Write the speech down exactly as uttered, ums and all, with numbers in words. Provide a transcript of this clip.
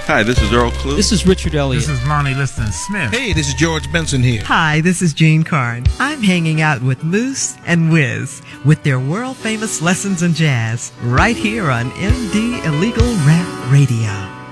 Hi, this is Earl Klugh. This is Richard Elliott. This is Lonnie Liston Smith. Hey, this is George Benson here. Hi, this is Gene Carn. I'm hanging out with Moose and Wiz with their world-famous Lessons in Jazz right here on M D Illegal Rap Radio.